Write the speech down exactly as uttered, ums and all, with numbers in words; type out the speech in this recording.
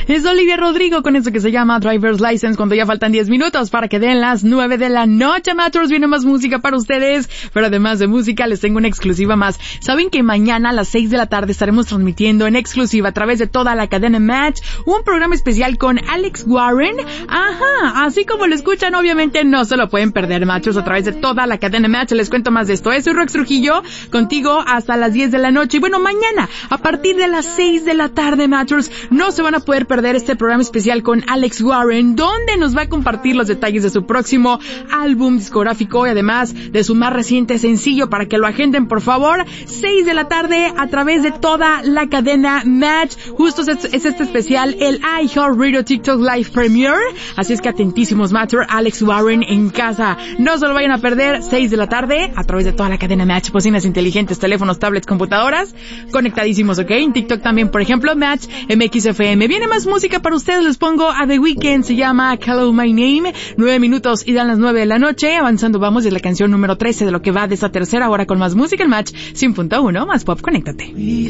Es Olivia Rodrigo con eso que se llama Driver's License, cuando ya faltan diez minutos para que den las nueve de la noche. Matchers, viene más música para ustedes, pero además de música les tengo una exclusiva más. ¿Saben que mañana a las seis de la tarde estaremos transmitiendo en exclusiva a través de toda la cadena Match un programa especial con Alex Warren? Ajá, así como lo escuchan, obviamente no se lo pueden perder, Matchers, a través de toda la cadena Match. Les cuento más de esto. Soy Rox Trujillo, contigo hasta las diez de la noche. Y bueno, mañana, a partir de las seis de la tarde, Matchers, no se van a poder perder este programa especial con Alex Warren, donde nos va a compartir los detalles de su próximo álbum discográfico y además de su más reciente sencillo, para que lo agenden, por favor. seis de la tarde a través de toda la cadena Match. Justo es, es este especial, el iHeartRadio TikTok Live Premiere. Así es que atentísimos, Matcher, Alex Warren en casa. No se lo vayan a perder, seis de la tarde a través de toda la cadena Match. Bocinas inteligentes, teléfonos, tablets, computadoras, conectadísimos, ¿ok? En TikTok también, por ejemplo, Match M X F M. Viene más música para ustedes, les pongo a The Weeknd, se llama Hello My Name. Nueve minutos y dan las nueve de la noche. Avanzando vamos, es la canción número trece de lo que va de esta tercera hora con más música en Match cien punto uno, más pop, conéctate.